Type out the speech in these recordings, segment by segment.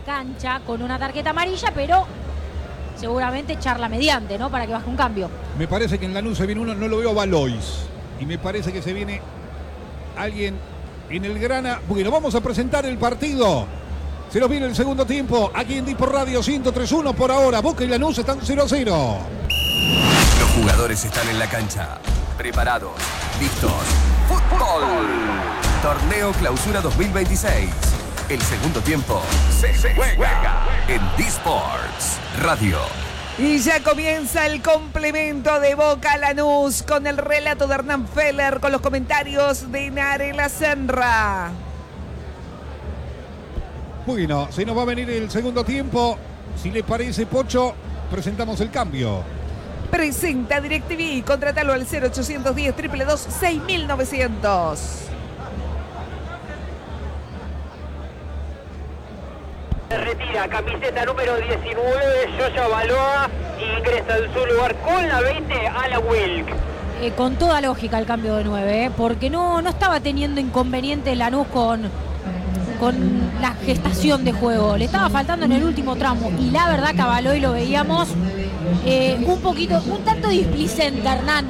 cancha con una tarjeta amarilla, pero seguramente charla mediante, ¿no? Para que baje un cambio. Me parece que en Lanús se viene uno, no lo veo a Valois. Y me parece que se viene alguien en el grana. Bueno, vamos a presentar el partido. Se nos viene el segundo tiempo aquí en Dipor Radio 103.1 por ahora. Boca y Lanús están 0-0. Los jugadores están en la cancha, preparados, listos. ¡Fútbol! Torneo Clausura 2026. El segundo tiempo se juega en D-Sports Radio. Y ya comienza el complemento de Boca Lanús con el relato de Hernán Feller, con los comentarios de Narela Senra. Bueno, se nos va a venir el segundo tiempo. Si le parece, Pocho, presentamos el cambio. Presenta DirecTV, contratalo al 0810 222 6900. Se retira, camiseta número 19, Yoya Baloa, ingresa en su lugar con la 20, Ala Wilk. Con toda lógica el cambio de 9, porque no estaba teniendo inconveniente Lanús con la gestación de juego. Le estaba faltando en el último tramo y la verdad que a Baloy lo veíamos un tanto displicente, Hernán.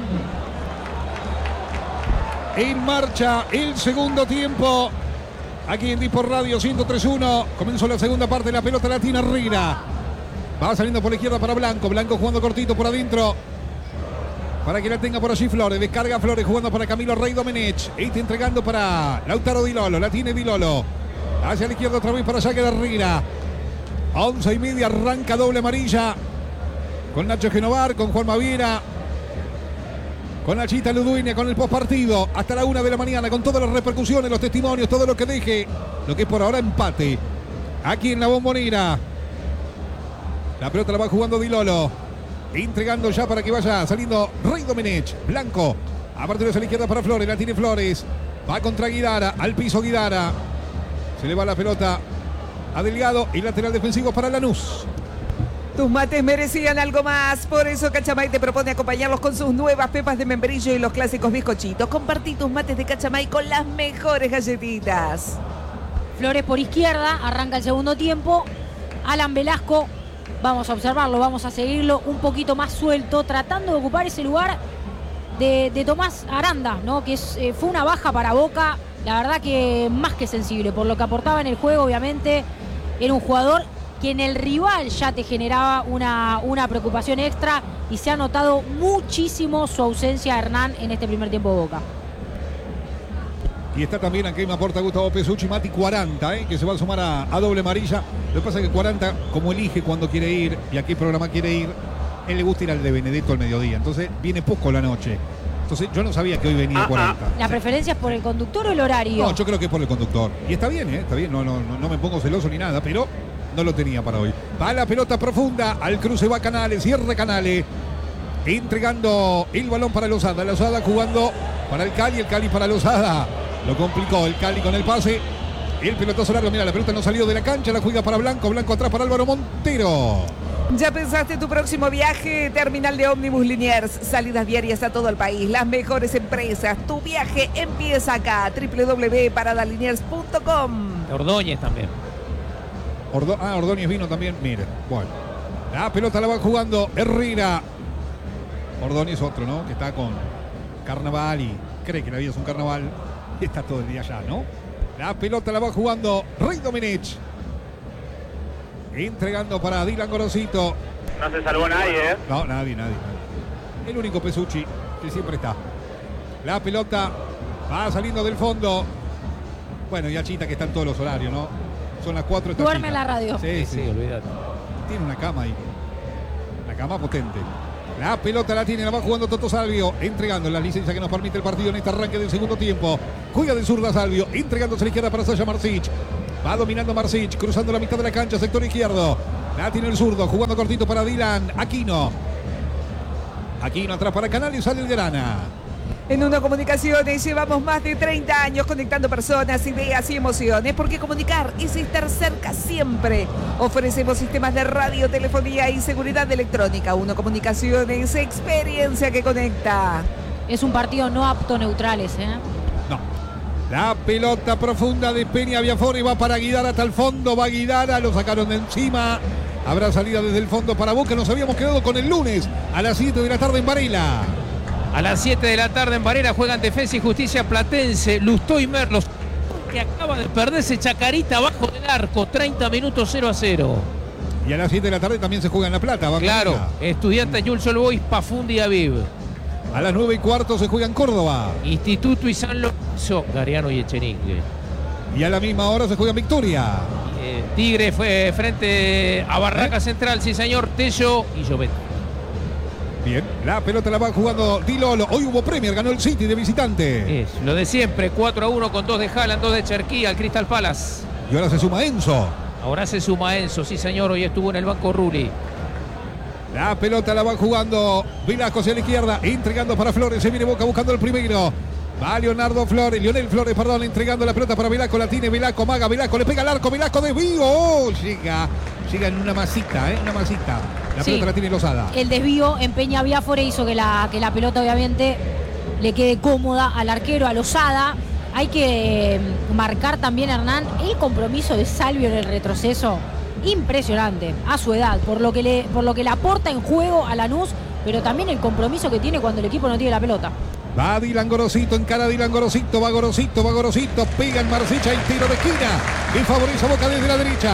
En marcha el segundo tiempo. Aquí en Dipor Radio 103.1. Comenzó la segunda parte. La pelota la tiene Herrera. Va saliendo por la izquierda para Blanco. Blanco jugando cortito por adentro. Para que la tenga por allí Flores. Descarga Flores jugando para Camilo Rey Domenech. Este entregando para Lautaro Di Lolo. La tiene Di Lolo. Hacia la izquierda otra vez para allá que Herrera. 11:30. Arranca doble amarilla. Con Nacho Genovar. Con Juan Maviera. Con Nachita Ludueña, con el postpartido, hasta la 1 de la mañana, con todas las repercusiones, los testimonios, todo lo que deje, lo que es por ahora empate. Aquí en la Bombonera. La pelota la va jugando Di Lolo. Entregando ya para que vaya saliendo Rey Domenech. Blanco. A partir de la izquierda para Flores, la tiene Flores. Va contra Guidara, al piso Guidara. Se le va la pelota a Delgado y lateral defensivo para Lanús. Tus mates merecían algo más, por eso Cachamay te propone acompañarlos con sus nuevas pepas de membrillo y los clásicos bizcochitos. Compartí tus mates de Cachamay con las mejores galletitas. Flores por izquierda, arranca el segundo tiempo. Alan Velasco, vamos a observarlo, vamos a seguirlo un poquito más suelto, tratando de ocupar ese lugar de Tomás Aranda, ¿no? Que fue una baja para Boca, la verdad que más que sensible, por lo que aportaba en el juego, obviamente. Era un jugador que en el rival ya te generaba una preocupación extra y se ha notado muchísimo su ausencia, Hernán, en este primer tiempo de Boca. Y está también aquí me aporta Gustavo Pesucci, Mati 40, que se va a sumar a doble amarilla. Lo que pasa es que 40, como elige cuando quiere ir y a qué programa quiere ir, él le gusta ir al de Benedetto al mediodía, entonces viene poco la noche. Entonces yo no sabía que hoy venía 40. ¿La preferencia es por el conductor o el horario? No, yo creo que es por el conductor. Y está bien, está bien, no me pongo celoso ni nada, pero no lo tenía para hoy. Va la pelota profunda, al cruce va Canales, cierre Canales, entregando el balón para Lozada. Lozada jugando para el Cali para Lozada. Lo complicó el Cali con el pase. El pelotazo largo, mira, la pelota no salió de la cancha, la juega para Blanco, Blanco atrás para Álvaro Montero. ¿Ya pensaste tu próximo viaje? Terminal de Ómnibus Liniers, salidas diarias a todo el país, las mejores empresas. Tu viaje empieza acá, www.paradaliniers.com. Ordóñez también. Ordóñez vino también, mire. Bueno, la pelota la va jugando Herrera. Ordóñez otro, ¿no? Que está con carnaval y cree que la vida es un carnaval. Está todo el día allá, ¿no? La pelota la va jugando Rey Domenech. Entregando para Dylan Gorosito. No se salvó nadie, ¿eh? No, nadie. El único Pesucci que siempre está. La pelota va saliendo del fondo. Bueno, y Achita que está en todos los horarios, ¿no? Son las 4. Duerme en la radio. Sí, olvídate. Tiene una cama ahí. Una cama potente. La pelota la tiene, la va jugando Toto Salvio, entregando la licencia que nos permite el partido en este arranque del segundo tiempo. Juega de zurda Salvio, entregándose a la izquierda para Sasha Marsic. Va dominando Marsic, cruzando la mitad de la cancha, sector izquierdo. La tiene el zurdo, jugando cortito para Dylan Aquino. Aquino atrás para Canales, sale el Grana. En Uno Comunicaciones llevamos más de 30 años conectando personas, ideas y emociones, porque comunicar es estar cerca siempre. Ofrecemos sistemas de radio, telefonía y seguridad electrónica. Uno Comunicaciones, experiencia que conecta. Es un partido no apto neutrales, ¿eh? No. La pelota profunda de Peña Biafore va para Guidara hasta el fondo. Va Guidara, lo sacaron de encima. Habrá salida desde el fondo para Boca. Nos habíamos quedado con el lunes a las 7 de la tarde en Varela. A las 7 de la tarde en Varela juegan Defensa y Justicia Platense. Lustó y Merlos, que acaba de perderse Chacarita abajo del arco. 30 minutos 0-0. Y a las 7 de la tarde también se juega en La Plata. Claro, Estudiantes Newell's Old Boys, Pafundi y Aviv. A las 9:15 se juega en Córdoba. Instituto y San Lorenzo, Gariano y Echenique. Y a la misma hora se juega en Victoria. Tigre fue frente a Barraca Central, sí señor, Tello y Llobet. Bien, la pelota la va jugando Di Lolo. Hoy hubo Premier, ganó el City de visitante. Es lo de siempre, 4-1 con 2 de Haaland, 2 de Cherquía, al Crystal Palace. Y ahora se suma Enzo. Ahora se suma Enzo, sí señor, hoy estuvo en el banco Rulli. La pelota la va jugando Velasco hacia la izquierda, entregando para Flores, se viene Boca buscando el primero. Va Lionel Flores, entregando la pelota para Velasco, la tiene Velasco, maga Velasco, le pega al arco, Velasco desvío, llega en una masita, una masita. La pelota la tiene Lozada. El desvío en Peña Biafore hizo que la pelota obviamente le quede cómoda al arquero, a Lozada. Hay que marcar también, Hernán, el compromiso de Salvio en el retroceso. Impresionante a su edad, por lo que le aporta en juego a Lanús, pero también el compromiso que tiene cuando el equipo no tiene la pelota. Va Dylan Gorosito, encara Dylan Gorosito, va Gorosito, pega en Marsicha y tiro de esquina y favorece a Boca desde la derecha.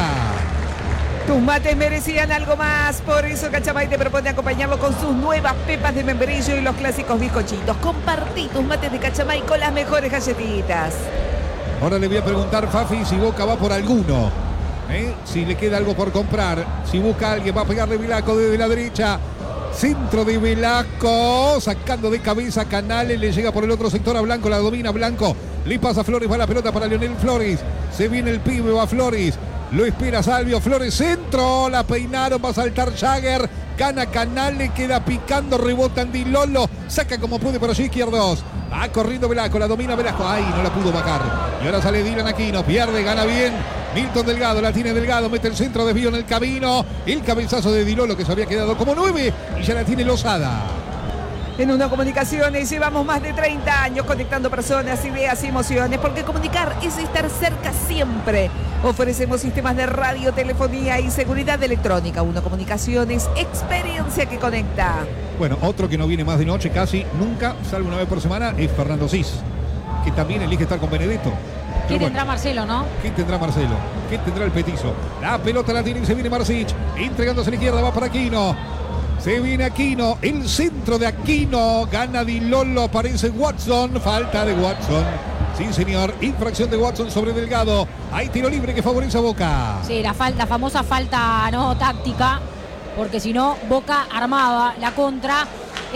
Tus mates merecían algo más, por eso Cachamay te propone acompañarlo con sus nuevas pepas de membrillo y los clásicos bizcochitos. Compartí tus mates de Cachamay con las mejores galletitas. Ahora le voy a preguntar, Fafi, si Boca va por alguno. Si le queda algo por comprar, si busca a alguien, va a pegarle Velasco desde la derecha. Centro de Velasco, sacando de cabeza Canales, le llega por el otro sector a Blanco, la domina Blanco, le pasa Flores, va la pelota para Lionel Flores, se viene el pibe, va Flores, lo espera Salvio, Flores, centro, la peinaron, va a saltar Jagger, gana Canales, queda picando, rebota Andy Lolo, saca como puede por allí izquierdos, va corriendo Velasco, la domina Velasco, ay, no la pudo bajar, y ahora sale Dylan Aquino, pierde, gana bien, Milton Delgado, la tiene Delgado, mete el centro, desvío en el camino, el cabezazo de Di Lolo que se había quedado como 9 y ya la tiene Lozada. En Uno Comunicaciones llevamos más de 30 años conectando personas, ideas y emociones, porque comunicar es estar cerca siempre. Ofrecemos sistemas de radio, telefonía y seguridad electrónica. Uno Comunicaciones, experiencia que conecta. Bueno, otro que no viene más de noche casi nunca, salvo una vez por semana, es Fernando Cis, que también elige estar con Benedetto. ¿Qué tendrá Marcelo, no? ¿Qué tendrá Marcelo? ¿Qué tendrá el petizo? La pelota la tiene y se viene Marsic. Entregándose a la izquierda, va para Aquino. Se viene Aquino, el centro de Aquino. Gana Di Lolo, aparece Watson. Falta de Watson. Sí, señor. Infracción de Watson sobre Delgado. Hay tiro libre que favorece a Boca. Sí, la famosa falta no táctica. Porque si no, Boca armaba la contra.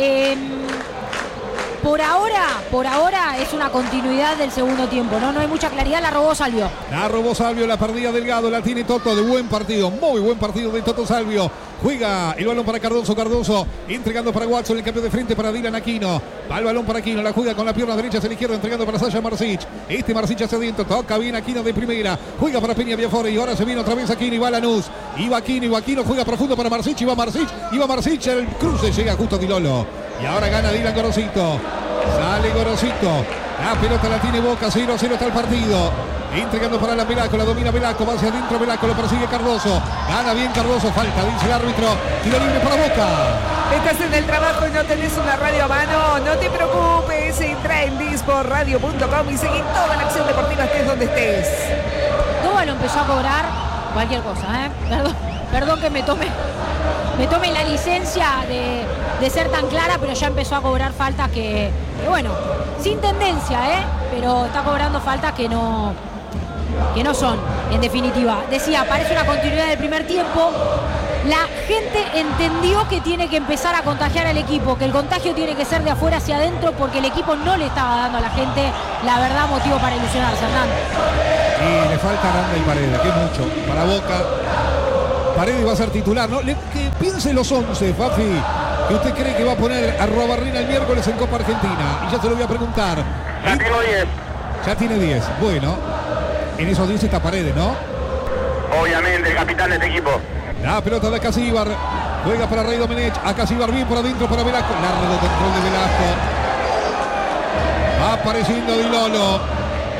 Por ahora es una continuidad del segundo tiempo, ¿no? No hay mucha claridad, la robó Salvio. La perdía Delgado, la tiene Toto, de buen partido, muy buen partido de Toto Salvio. Juega el balón para Cardoso, entregando para Watson, el cambio de frente para Dylan Aquino. Va el balón para Aquino, la juega con la pierna derecha hacia la izquierda, entregando para Sasha Marsic. Marsic hacia adentro, toca bien Aquino de primera, juega para Peña Biafore y ahora se viene otra vez Aquino y va Lanús. Iba Aquino, juega profundo para Marsic, iba Marsic, el cruce llega justo a Di Lolo. Y ahora gana Dylan Gorosito. Sale Gorosito. La pelota la tiene Boca, 0-0 está el partido. Entregando para la Velasco, la domina Velasco, va hacia adentro Velasco, lo persigue Cardoso. Gana bien Cardoso, falta, dice el árbitro. Tiro libre para Boca. Estás en el trabajo y no tenés una radio a mano, no te preocupes, entra en disporradio.com y seguí toda la acción deportiva estés donde estés. Dóvalo empezó a cobrar cualquier cosa, Perdón que me tome la licencia de ser tan clara, pero ya empezó a cobrar faltas que bueno, sin tendencia, pero está cobrando faltas que no son, en definitiva. Decía, parece una continuidad del primer tiempo. La gente entendió que tiene que empezar a contagiar al equipo, que el contagio tiene que ser de afuera hacia adentro, porque el equipo no le estaba dando a la gente, la verdad, motivo para ilusionarse, Hernán. Y le falta Aranda y Paredes, que es mucho para Boca. Paredes va a ser titular, ¿no? Que piense los 11, Fafi, que usted cree que va a poner a Robarrina el miércoles en Copa Argentina. Y ya se lo voy a preguntar. Ya tengo 10. Ya tiene 10. Bueno, en esos 10 está Paredes, ¿no? Obviamente, el capitán de este equipo. La pelota de Acasíbar. Juega para Rey Domenech. Acasíbar bien por adentro para Velasco. Largo control de Velasco. Va apareciendo Di Lolo.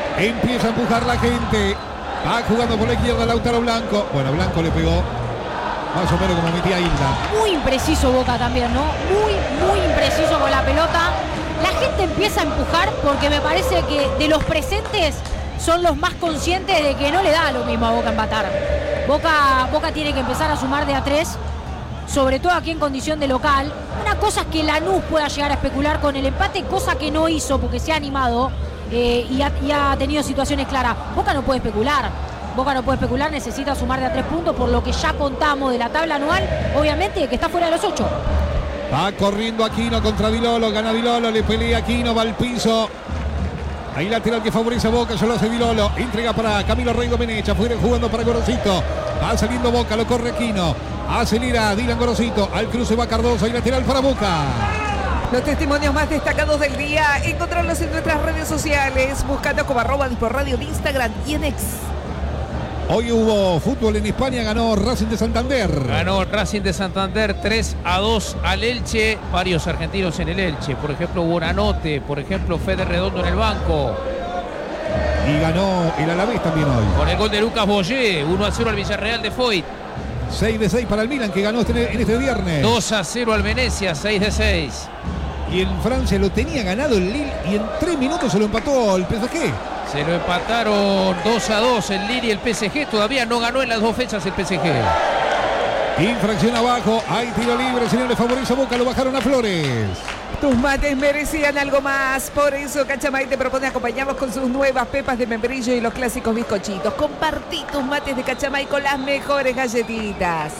Empieza a empujar la gente. Va jugando por la izquierda Lautaro Blanco. Bueno, Blanco le pegó más o menos como metía Hilda. Muy impreciso Boca también, ¿no? Muy impreciso con la pelota. La gente empieza a empujar porque me parece que de los presentes son los más conscientes de que no le da lo mismo a Boca empatar. Boca tiene que empezar a sumar de a 3, sobre todo aquí en condición de local. Una cosa es que Lanús pueda llegar a especular con el empate, cosa que no hizo porque se ha animado y ha tenido situaciones claras. Boca no puede especular, necesita sumar de a 3 puntos por lo que ya contamos de la tabla anual, obviamente que está fuera de los 8. Va corriendo Aquino contra Di Lolo, gana Di Lolo, le pelea Aquino, va al piso. Ahí lateral que favorece a Boca, ya lo hace Di Lolo. Entrega para Camilo Rey Domenech, afuera jugando para Gorosito. Va saliendo Boca, lo corre Aquino. Acelera Dylan Gorosito, al cruce va Cardoso, ahí lateral para Boca. Los testimonios más destacados del día, encontrarlos en nuestras redes sociales, buscando como @disporradio en Instagram y en X. Hoy hubo fútbol en España, ganó Racing de Santander. Ganó Racing de Santander 3-2 al Elche. Varios argentinos en el Elche. Por ejemplo, Buonanotte. Por ejemplo, Fede Redondo en el banco. Y ganó el Alavés también hoy. Con el gol de Lucas Boyé. 1-0 al Villarreal de Foyt. 6-6 para el Milan, que ganó en este viernes. 2-0 al Venecia. 6-6. Y en Francia lo tenía ganado el Lille y en 3 minutos se lo empató el PSG. Se lo empataron 2-2 el Lille y el PSG. Todavía no ganó en las 2 fechas el PSG. Infracción abajo. Hay tiro libre. Señores, favorece a Boca. Lo bajaron a Flores. Tus mates merecían algo más. Por eso Cachamay te propone acompañarlos con sus nuevas pepas de membrillo y los clásicos bizcochitos. Compartí tus mates de Cachamay con las mejores galletitas.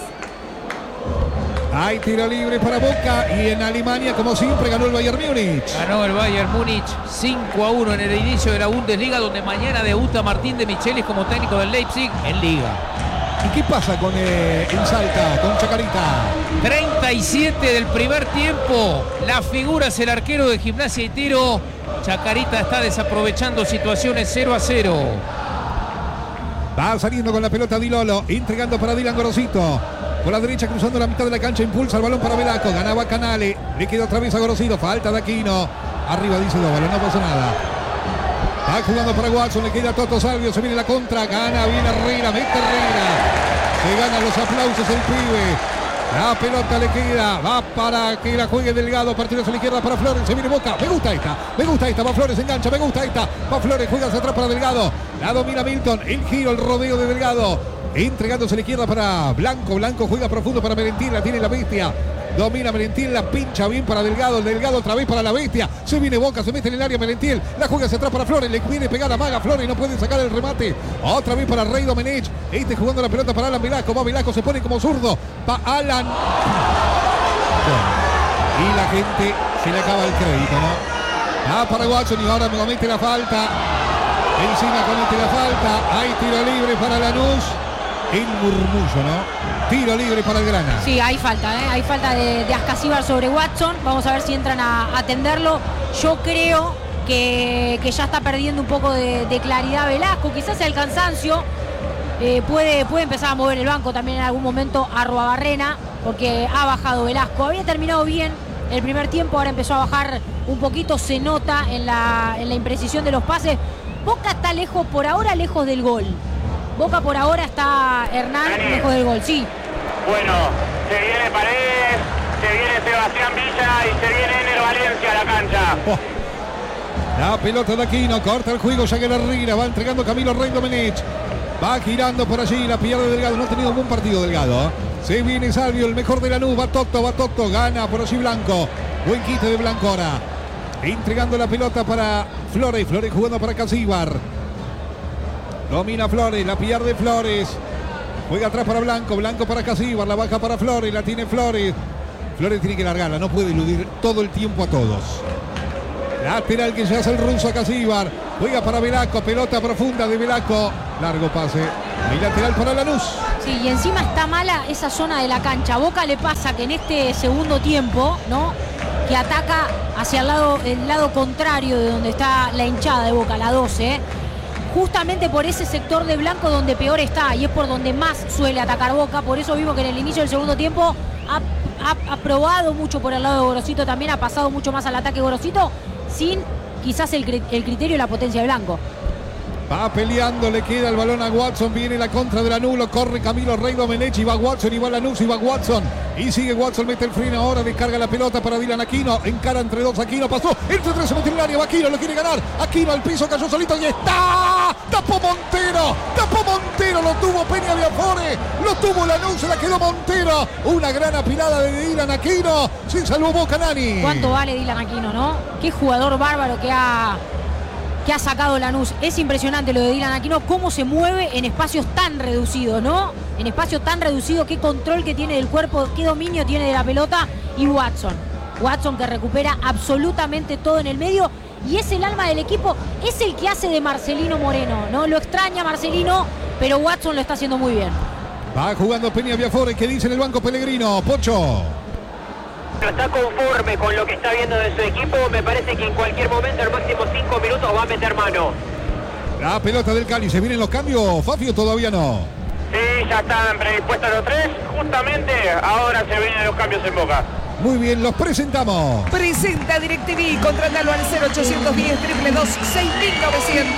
Hay tiro libre para Boca y en Alemania, como siempre, ganó el Bayern Múnich. Ganó el Bayern Múnich 5-1 en el inicio de la Bundesliga, donde mañana debuta Martín de Michelis como técnico del Leipzig en Liga. ¿Y qué pasa con el Salta, con Chacarita? 37 del primer tiempo. La figura es el arquero de Gimnasia y Tiro. Chacarita está desaprovechando situaciones 0-0. Va saliendo con la pelota Di Lolo, entregando para Dylan Gorosito. Por la derecha, cruzando la mitad de la cancha, impulsa el balón para Velasco. Ganaba Canale, le queda otra vez a Gorosito. Falta de Aquino. Arriba dice Dóvalo, no pasa nada. Va jugando para Watson, le queda Toto Salvio, se viene la contra, gana, viene Herrera, mete Herrera. Se ganan los aplausos el pibe. La pelota le queda, va para que la juegue Delgado, partido hacia la izquierda para Flores, se viene Boca, me gusta esta, va Flores, engancha, me gusta esta, va Flores, juega hacia atrás para Delgado, la domina Milton, el giro, el rodeo de Delgado. Entregándose a la izquierda para Blanco. Blanco juega profundo para Merentiel. La tiene la bestia. Domina Merentiel. La pincha bien para Delgado. El Delgado otra vez para la bestia. Se viene Boca. Se mete en el área Merentiel. La juega hacia atrás para Flores. Le viene pegada Maga. Flores no puede sacar el remate. Otra vez para Rey Domenech. Jugando la pelota para Alan Velasco. Va Velasco. Se pone como zurdo. Va Alan. Y la gente se le acaba el crédito, ¿no? Va para Watson y ahora me comete la falta. Encima comete la falta. Hay tiro libre para Lanús. El murmullo, ¿no? Tiro libre para el Grana. Sí, hay falta, ¿eh? Hay falta de Ascasíbar sobre Watson. Vamos a ver si entran a atenderlo. Yo creo que ya está perdiendo un poco de claridad Velasco. Quizás sea el cansancio. Puede empezar a mover el banco también en algún momento a Arruabarrena, porque ha bajado Velasco. Había terminado bien el primer tiempo, ahora empezó a bajar un poquito. Se nota en la imprecisión de los pases. Boca está lejos, por ahora lejos del gol. Boca por ahora está Hernán lejos del gol, sí. Bueno, se viene Paredes, se viene Sebastián Villa y se viene Ener Valencia a la cancha. La pelota de Aquino, corta el juego, ya que la Herrera, va entregando Camilo Rey Domenech. Va girando por allí, la pierde Delgado, no ha tenido un buen partido Delgado. Se viene Salvio, el mejor de Lanús, va Toto, gana por allí Blanco. Buen quite de Blanco ahora. Entregando la pelota para Flores, Flores jugando para Casíbar. Domina Flores, la pierde Flores. Juega atrás para Blanco, Blanco para Casíbar, la baja para Flores, la tiene Flores. Flores tiene que largarla, no puede eludir todo el tiempo a todos. Lateral que se hace el ruso a Casíbar. Juega para Velasco, pelota profunda de Velasco. Largo pase. Y lateral para Lanús. Sí, y encima está mala esa zona de la cancha. Boca le pasa que en este segundo tiempo, ¿no? Que ataca hacia el lado contrario de donde está la hinchada de Boca, la 12, justamente por ese sector de Blanco donde peor está y es por donde más suele atacar Boca. Por eso vimos que en el inicio del segundo tiempo ha probado mucho por el lado de Gorosito, también ha pasado mucho más al ataque Gorosito, sin quizás el criterio y la potencia de Blanco. Va peleando, le queda el balón a Watson, viene la contra de Lanús, corre Camilo Rey Domenech, y va Watson, y va Lanús, y va Watson, y sigue Watson, mete el freno ahora, descarga la pelota para Dylan Aquino, encara entre dos, Aquino pasó, entre tres se metió en el área, va Aquino, lo quiere ganar, Aquino al piso, cayó solito y está, tapó Montero, lo tuvo Peña Biafore, lo tuvo Lanús, se la quedó Montero, una gran apilada de Dylan Aquino, se salvó Boca, Nani. ¿Cuánto vale Dylan Aquino, no? Qué jugador bárbaro que ha sacado Lanús. Es impresionante lo de Dylan Aquino, cómo se mueve en espacios tan reducidos, ¿no? En espacios tan reducidos, qué control que tiene del cuerpo, qué dominio tiene de la pelota. Y Watson que recupera absolutamente todo en el medio y es el alma del equipo, es el que hace de Marcelino Moreno, ¿no? Lo extraña Marcelino, pero Watson lo está haciendo muy bien. Va jugando Peña Biafore, ¿qué dice en el banco Pellegrino? Pocho. Está conforme con lo que está viendo de su equipo. Me parece que en cualquier momento, en máximo 5 minutos, va a meter mano. La pelota del Cali, ¿se vienen los cambios, Fafio? Todavía no. Sí, ya están predispuestos los tres. Justamente ahora se vienen los cambios en Boca. Muy bien, los presentamos. Presenta DirecTV, contrátalo al 0810 222 6900.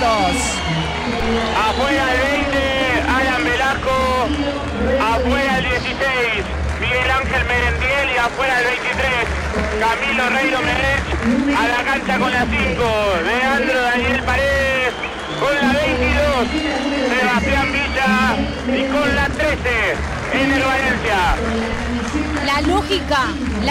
Afuera el 20, Alan Velasco. Afuera el 16, Miguel Ángel Merendiel. Y afuera el 23, Camilo Rey Domenech. A la cancha con la 5, Leandro Daniel Paredes. Con la 22, Sebastián Villa. Y con la 13, Ener Valencia. La lógica.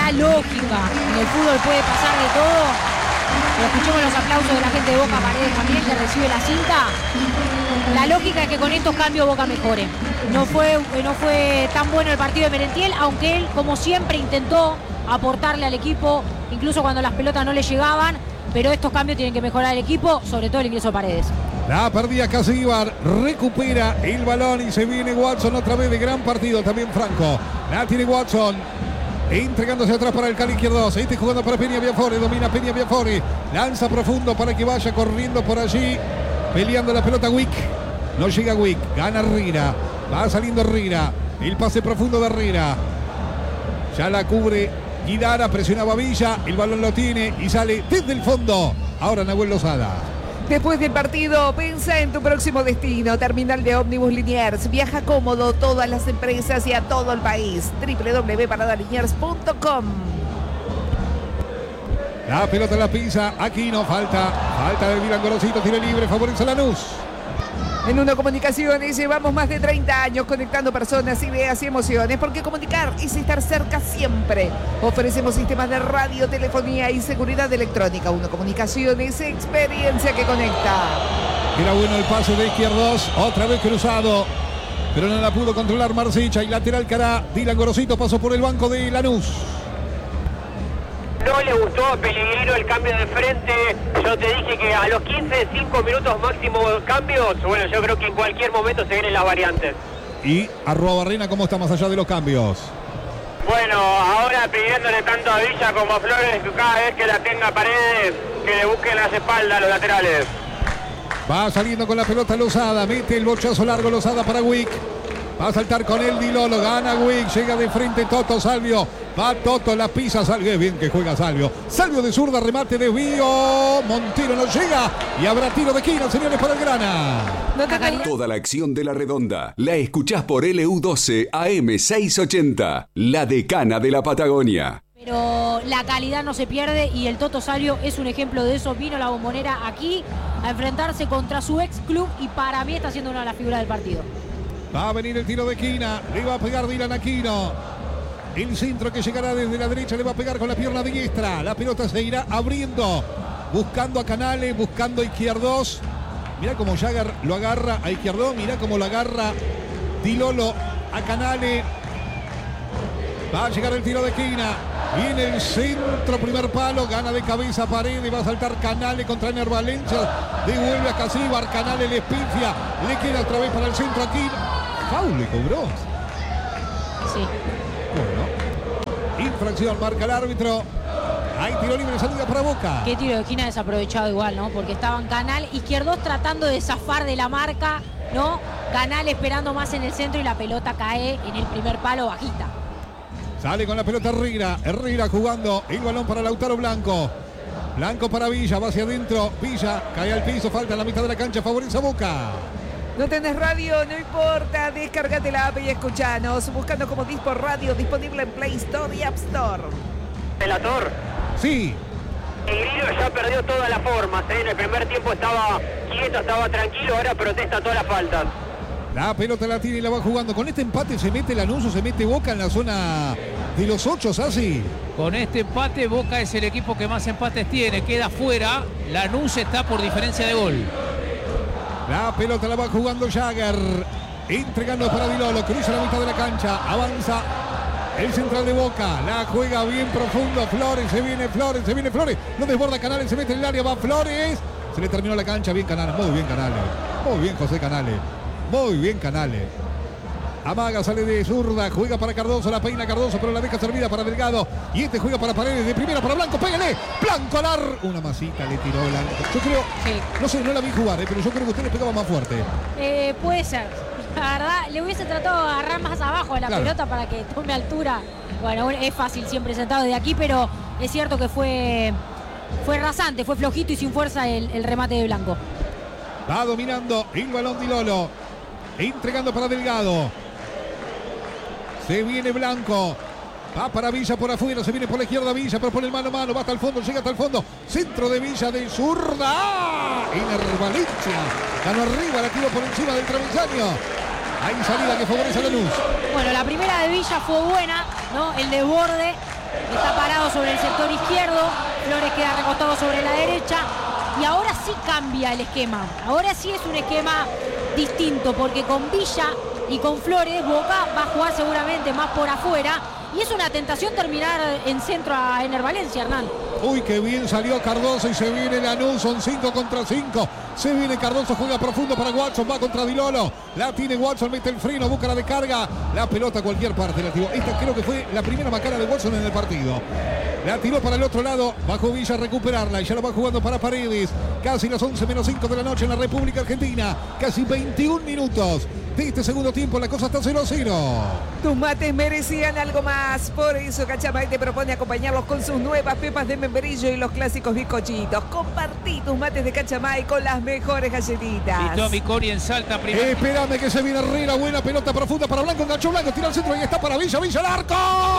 En el fútbol puede pasar de todo. Pero escuchemos los aplausos de la gente de Boca, Paredes también, que recibe la cinta. La lógica es que con estos cambios Boca mejore. No fue tan bueno el partido de Merentiel, aunque él, como siempre, intentó aportarle al equipo, incluso cuando las pelotas no le llegaban. Pero estos cambios tienen que mejorar el equipo, sobre todo el ingreso de Paredes. La perdía Casíbar, recupera el balón y se viene Watson otra vez de gran partido. También Franco, la tiene Watson, entregándose atrás para el Cali izquierdo. Este jugando para Peña Biafore, domina Peña Biafore, lanza profundo para que vaya corriendo por allí, peleando la pelota Wick. No llega Wick, gana Rira, va saliendo Rira, el pase profundo de Rira. Ya la cubre Guidara, presionaba Villa, el balón lo tiene y sale desde el fondo. Ahora Nahuel Lozada. Después del partido, piensa en tu próximo destino. Terminal de ómnibus Liniers. Viaja cómodo, todas las empresas y a todo el país. www.paradaliniers.com. La pelota en la pisa, aquí no falta de Dylan Gorosito, tiro libre, favorece a Lanús. En Uno Comunicaciones llevamos más de 30 años conectando personas, ideas y emociones, porque comunicar es estar cerca siempre. Ofrecemos sistemas de radio, telefonía y seguridad electrónica. Uno Comunicaciones, experiencia que conecta. Era bueno el pase de izquierdos, otra vez cruzado, pero no la pudo controlar Marsicha y lateral cara. Dylan Gorosito pasó por el banco de Lanús. No le gustó a Pellegrino el cambio de frente. Yo te dije que a los 15, 5 minutos máximo cambios. Bueno, yo creo que en cualquier momento se vienen las variantes. Y @Barrena, ¿cómo está más allá de los cambios? Bueno, ahora pidiéndole tanto a Villa como a Flores que cada vez que la tenga Paredes, que le busquen las espaldas a los laterales. Va saliendo con la pelota Lozada, mete el bochazo largo Lozada para Wick. Va a saltar con él Dilolo, gana Wick, llega de frente Toto Salvio. Va Toto, la pisa Salvio, bien que juega Salvio. Salvio de zurda, remate, desvío. Montero no llega y habrá tiro de esquina, señores, para el Grana. Toda la acción de La Redonda la escuchás por LU12 AM 680, la decana de la Patagonia. Pero la calidad no se pierde y el Toto Salvio es un ejemplo de eso. Vino a la Bombonera aquí a enfrentarse contra su ex club y para mí está siendo una de las figuras del partido. Va a venir el tiro de esquina, le va a pegar Dylan Aquino. El centro que llegará desde la derecha le va a pegar con la pierna diestra. La pelota se irá abriendo, buscando a Canales, buscando a Izquierdos. Mirá cómo Jagger lo agarra a Izquierdos, mirá cómo lo agarra Dilolo a Canales. Va a llegar el tiro de esquina. Viene el centro, primer palo, gana de cabeza Paredes, va a saltar Canales contra Ener Valencia. Devuelve a Casíbar, Canales le espifia, le queda otra vez para el centro aquí. Foul le cobró. Sí. Bueno, infracción, marca el árbitro. Hay tiro libre, salida para Boca. Qué tiro de esquina desaprovechado igual, ¿no? Porque estaban Canal, Izquierdos tratando de zafar de la marca, ¿no? Canal esperando más en el centro y la pelota cae en el primer palo bajita. Sale con la pelota Herrera jugando el balón para Lautaro Blanco. Blanco para Villa, va hacia adentro. Villa cae al piso, falta en la mitad de la cancha, favorece a Boca. No tenés radio, no importa, descargate la app y escuchanos. Buscando como Dispor Radio, disponible en Play Store y App Store. Relator, Sí, el Grillo ya perdió todas las formas, ¿eh? En el primer tiempo estaba quieto, estaba tranquilo, ahora protesta todas las faltas. la pelota la tiene y la va jugando. Con este empate se mete Lanús o se mete Boca en la zona de los 8, así. Con este empate, Boca es el equipo que más empates tiene. Queda fuera. Lanús está por diferencia de gol. La pelota la va jugando Jagger. Entregando para Dilolo. Cruza la mitad de la cancha. Avanza el central de Boca. La juega bien profundo. Flores. Se viene Flores. Se viene Flores. No desborda Canales. Se mete en el área. Va Flores. Se le terminó la cancha. Bien Canales. Muy bien Canales. Muy bien José Canales. Muy bien Canales. Amaga, sale de zurda, juega para Cardoso, la peina Cardoso, pero la deja servida para Delgado. Y este juega para Paredes, de primera para Blanco, pégale. Blanco al ar. Una masita le tiró Blanco. Yo creo, Sí. no sé, no la vi jugar, pero yo creo que usted le pegaba más fuerte. Puede ser. La verdad, le hubiese tratado de agarrar más abajo de la Claro. pelota para que tome altura. Bueno, es fácil siempre sentado de aquí, pero es cierto que fue rasante, fue flojito y sin fuerza el remate de Blanco. Va dominando el balón Dilolo. Entregando para Delgado. Se viene Blanco. Va para Villa por afuera. Se viene por la izquierda Villa. Propone el mano a mano. Va hasta el fondo. Llega hasta el fondo. Centro de Villa de zurda. Iner Valencia. Ganó arriba. La tiró por encima del travesaño. Hay salida que favorece a Lanús. Bueno, la primera de Villa fue buena, ¿no? El desborde está parado sobre el sector izquierdo. Flores queda recostado sobre la derecha. Y ahora sí cambia el esquema. Ahora sí es un esquema distinto, porque con Villa y con Flores, Boca va a jugar seguramente más por afuera. Y es una tentación terminar en centro a Ener Valencia, Hernán. Uy, qué bien salió Cardoso y se viene Lanús. Son 5 contra 5. Se viene Cardoso, juega profundo para Watson. Va contra Dilolo. La tiene Watson, mete el freno, busca la descarga. La pelota a cualquier parte la tiró. Esta creo que fue la primera macana de Watson en el partido. La tiró para el otro lado. Bajo Villa a recuperarla. Y ya la va jugando para Paredes. Casi las 11 menos 5 de la noche en la República Argentina. Casi 21 minutos de este segundo tiempo. La cosa está 0-0. Tus mates merecían algo más. Por eso Cachamay te propone acompañarlos con sus nuevas pepas de membrillo y los clásicos bizcochitos. Compartí tus mates de Cachamay con las mejores galletitas. Y Tommy Cori en Salta primero. Espérame que se viene Herrera. Buena pelota profunda para Blanco. Enganchó Blanco. Tira al centro y está para Villa. Villa al arco.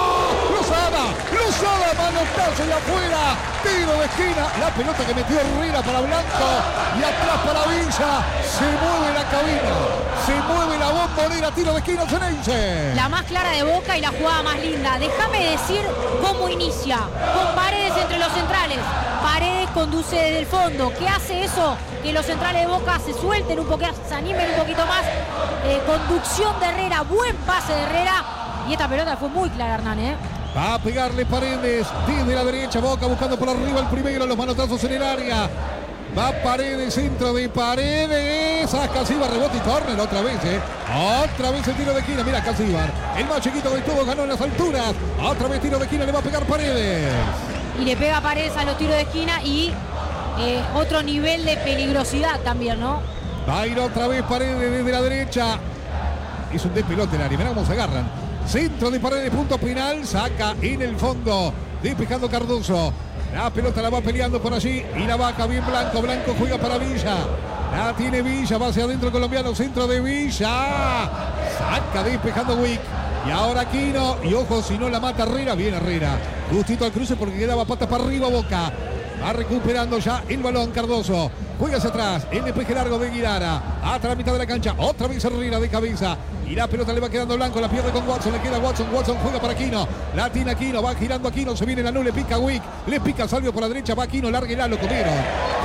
Lozada. Manotazo y afuera. Tiro de esquina. La pelota que metió Herrera para Blanco. Y atrás para Villa. Se mueve la cabina. Se mueve la bombonera. Tiro de esquina Ceneice. La más clara de Boca y la jugada más linda. Déjame decir cómo inicia. Con Paredes entre los centrales. Paredes conduce desde el fondo. ¿Qué hace eso? Que los centrales de Boca se suelten un poquito, se animen un poquito más. Conducción de Herrera. Buen pase de Herrera. Y esta pelota fue muy clara, Hernán, ¿eh? Va a pegarle Paredes desde la derecha. Boca buscando por arriba el primero. Los manotazos en el área. Va Paredes, centro de Paredes. A Casíbar, rebote y córner otra vez, Otra vez el tiro de esquina. Mira Casíbar. El más chiquito de todos ganó en las alturas. Otra vez tiro de esquina. Le va a pegar Paredes. Y le pega Paredes a los tiros de esquina y otro nivel de peligrosidad también, ¿no? Va a ir otra vez Paredes desde la derecha. Es un despelote el área. Mirá cómo se agarran. Centro de Paredes, punto final. Saca en el fondo. Despejando Cardoso. La pelota la va peleando por allí. Y la vaca bien Blanco. Blanco juega para Villa. La tiene Villa. Va hacia adentro el colombiano. Centro de Villa. Saca despejando Wick. Y ahora Aquino. Y ojo, si no la mata Herrera. Bien Herrera. Justito al cruce porque quedaba patas para arriba Boca. Va recuperando ya el balón Cardoso. Juega hacia atrás. El despeje largo de Guidara. Hasta la mitad de la cancha. Otra vez Herrera de cabeza. Y la pelota le va quedando Blanco. La pierde con Watson. Le queda Watson. Watson juega para Aquino. La tiene Aquino. Va girando Aquino. Se viene la nube. Le pica Wick. Le pica Salvio por la derecha. Va Aquino. Largue la. Lo comieron.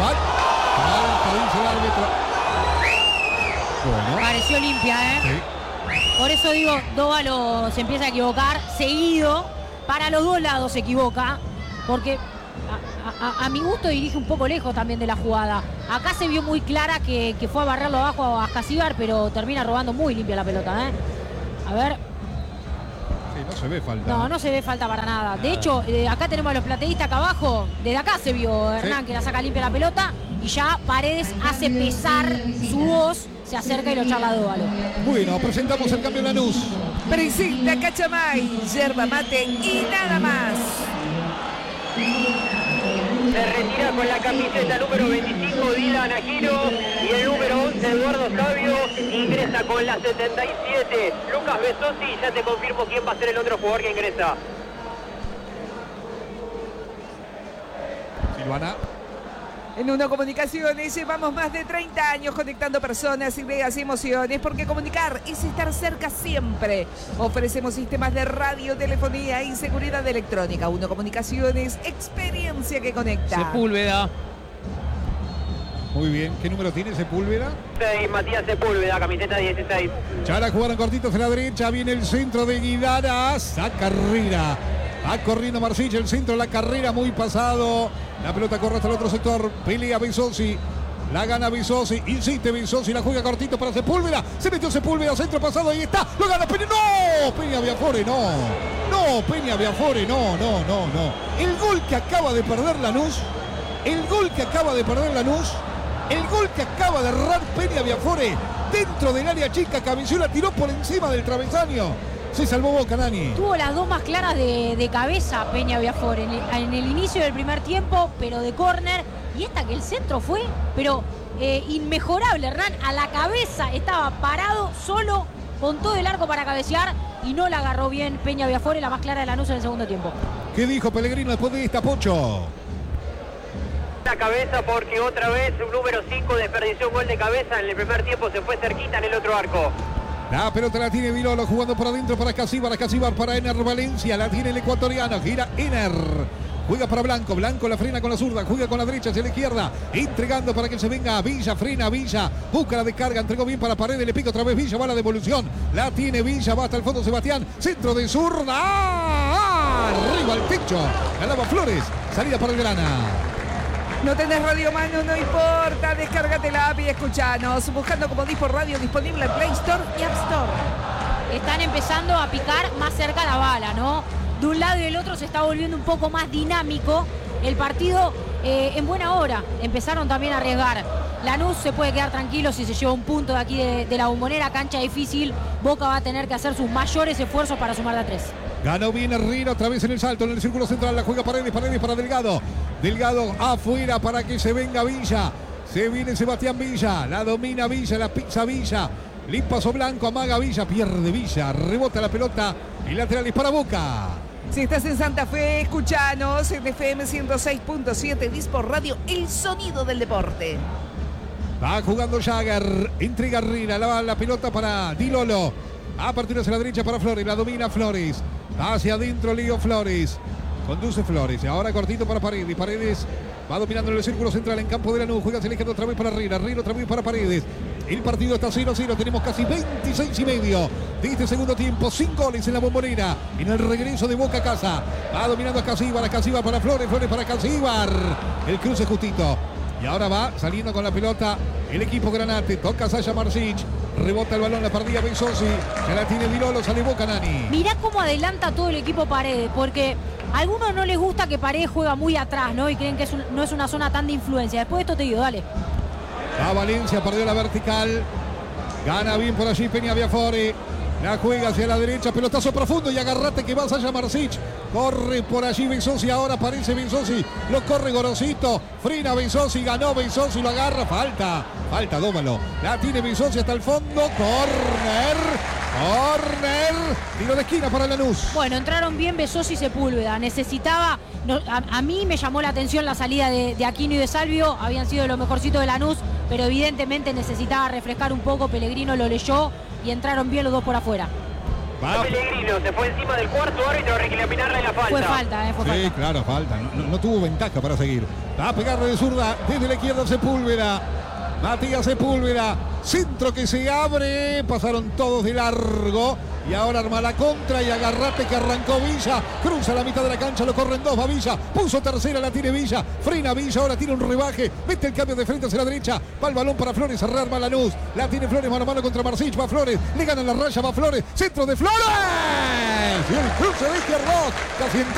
Falta, dice el árbitro. Bueno. Pareció limpia, ¿eh? Sí. Por eso digo, Dóvalo se empieza a equivocar seguido. Para los dos lados se equivoca. Porque a mi gusto dirige un poco lejos también de la jugada. Acá se vio muy clara que fue a barrerlo abajo a Casíbar, pero termina robando muy limpia la pelota, ¿eh? A ver. Sí, no se ve falta. No se ve falta para nada. De hecho, acá tenemos a los plateístas acá abajo. Desde acá se vio Hernán que la saca limpia la pelota. Y ya Paredes hace pesar su voz. Se acerca y lo charla a Dóvalo. Bueno, presentamos el cambio de Lanús. Se retira con la camiseta número 25 Dylan Aquino y el número 11 Eduardo Sabio. Ingresa con la 77 Lucas Besosi. Ya te confirmo quién va a ser el otro jugador que ingresa. Silvana. En Uno Comunicaciones llevamos más de 30 años conectando personas, ideas y emociones, porque comunicar es estar cerca siempre. Ofrecemos sistemas de radio, telefonía y seguridad electrónica. Uno Comunicaciones, experiencia que conecta. Sepúlveda. Muy bien. ¿Qué número tiene Sepúlveda? 6, Matías Sepúlveda, camiseta 16. Ya la jugaron cortitos a la derecha. Viene el centro de Guidara. Saca Rira. Va corriendo Marcich, el centro de la carrera muy pasado. La pelota corre hasta el otro sector. Pelea Besosi. La gana Besosi. Insiste Besosi. La juega cortito para Sepúlveda. Se metió Sepúlveda. Centro pasado. Ahí está. Lo gana Peña. ¡No! Peña Biafore. No. No, Peña Biafore. No. El gol que acaba de perder Lanús. El gol que acaba de errar Peña Biafore. Dentro del área chica. Cabeció, la tiró por encima del travesaño. Se salvó Boca, Nani. Tuvo las dos más claras de cabeza Peña Biafore en el inicio del primer tiempo, pero de córner. Y esta que el centro fue, pero inmejorable, Hernán. A la cabeza estaba parado, solo, con todo el arco para cabecear. Y no la agarró bien Peña Biafore, la más clara de Lanús en el segundo tiempo. ¿Qué dijo Pellegrino después de esta, Pocho? La cabeza porque otra vez un número 5 desperdició un gol de cabeza. En el primer tiempo se fue cerquita en el otro arco. La pelota la tiene Vilolo jugando por adentro para Casíbar para Ener Valencia. La tiene el ecuatoriano, gira Ener. Juega para Blanco, Blanco la frena con la zurda, juega con la derecha hacia la izquierda, entregando para que se venga Villa, frena Villa, busca la descarga, entregó bien para Paredes, le pica otra vez Villa, va la devolución, la tiene Villa, va hasta el fondo Sebastián, centro de zurda, arriba al techo, ganaba Flores, salida para el Grana. No tenés radio mano, no importa, descárgate la app y escuchanos. Buscando como Dispor Radio, disponible en Play Store y App Store. Están empezando a picar más cerca la bala, ¿no? De un lado y del otro se está volviendo un poco más dinámico el partido en buena hora. Empezaron también a arriesgar. Lanús se puede quedar tranquilo si se lleva un punto de aquí de la Bombonera, cancha difícil. Boca va a tener que hacer sus mayores esfuerzos para sumar de a 3. Ganó bien Herrera otra vez en el salto, en el círculo central, la juega Paredes para Delgado. Delgado afuera para que se venga Villa. Se viene Sebastián Villa, la domina Villa, la pizza Villa. Le pasó Blanco, amaga Villa, pierde Villa, rebota la pelota y lateral es para Boca. Si estás en Santa Fe, escuchanos en FM 106.7 Dispor Radio, el sonido del deporte. Va jugando Jagger, entrega Herrera, la pelota para Dilolo. A partir hacia la derecha para Flores, la domina Flores. Hacia adentro Leo Flores. Conduce Flores, ahora cortito para Paredes. Paredes va dominando en el círculo central en campo de Lanús. Juega hacia la izquierda otra vez para Herrera. Herrera otra vez para Paredes. El partido está 0-0. Tenemos casi 26 y medio de este segundo tiempo. 5 goles en la Bombonera. En el regreso de Boca a casa. Va dominando a Casíbar para Flores. Flores para Casíbar. El cruce justito. Y ahora va saliendo con la pelota el equipo Granate. Toca Sasha Marcich. Rebota el balón, la perdía Besosi. Se la tiene Vilolo, sale Boca, Nani. Mirá cómo adelanta todo el equipo Paredes, porque a algunos no les gusta que Paredes juega muy atrás, ¿no? Y creen que no es una zona tan de influencia. Después de esto te digo, dale. A Valencia, perdió la vertical. Gana bien por allí Peña Biafore. La juega hacia la derecha, pelotazo profundo y agarrate que vas allá Marcich. Corre por allí Besosi, ahora aparece Besosi. Lo corre Gorosito. Frena Besosi, ganó Besosi, lo agarra. Falta, dómalo. La tiene Besosi hasta el fondo. Corner. Tiro de esquina para Lanús. Bueno, entraron bien Besosi y Sepúlveda. Necesitaba, a mí me llamó la atención la salida de Aquino y de Salvio. Habían sido lo mejorcito de Lanús, pero evidentemente necesitaba refrescar un poco. Pellegrino lo leyó y entraron bien los dos por afuera. Pellegrino se fue encima del cuarto árbitro a reclaminarle la falta. Fue falta. Sí, claro, falta. No tuvo ventaja para seguir. Va a pegarle de zurda desde la izquierda Sepúlveda. Matías Sepúlveda. Centro que se abre. Pasaron todos de largo. Y ahora arma la contra y agarrate que arrancó Villa. Cruza la mitad de la cancha, lo corren dos, va Villa. Puso tercera, la tiene Villa. Frena Villa, ahora tiene un rebaje. Mete el cambio de frente hacia la derecha. Va el balón para Flores, rearma Lanús. La tiene Flores mano a mano contra Marcich. Va Flores, le gana la raya, va Flores. Centro de Flores. Y el cruce de izquierdo. Casi en